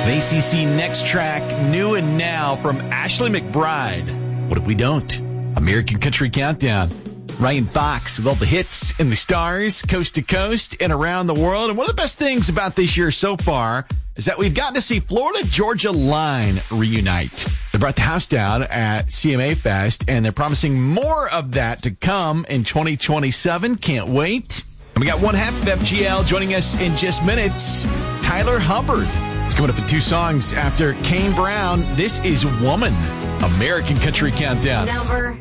ACC Next Track, New and Now from Ashley McBride. What if we don't? American Country Countdown. Ryan Fox with all the hits and the stars, coast to coast and around the world. And one of the best things about this year so far is that we've gotten to see Florida-Georgia Line reunite. They brought the house down at CMA Fest, and they're promising more of that to come in 2027. Can't wait. And we got one half of FGL joining us in just minutes, Tyler Hubbard. It's coming up in 2 songs after Kane Brown. This is Woman, American Country Countdown. Number